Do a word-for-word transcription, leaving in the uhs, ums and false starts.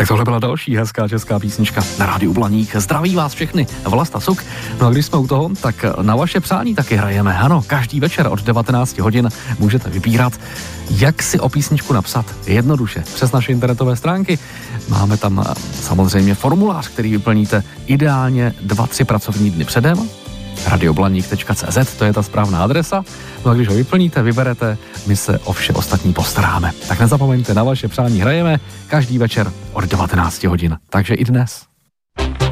Tak tohle byla další hezká česká písnička na Rádiu Blaník. Zdraví vás všechny, Vlasta Suk. No a když jsme u toho, tak na vaše přání taky hrajeme. Ano, každý večer od devatenáct hodin můžete vybírat, jak si o písničku napsat. Jednoduše, přes naše internetové stránky. Máme tam samozřejmě formulář, který vyplníte ideálně dva, tři pracovní dny předem. radioblaník tečka cé zet, to je ta správná adresa. No a když ho vyplníte, vyberete, my se o vše ostatní postaráme. Tak nezapomeňte, na vaše přání hrajeme každý večer od devatenáct hodin. Takže i dnes.